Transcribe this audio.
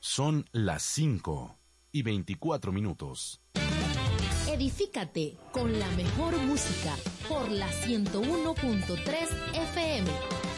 Son las 5:24. Edifícate con la mejor música por la 101.3 FM.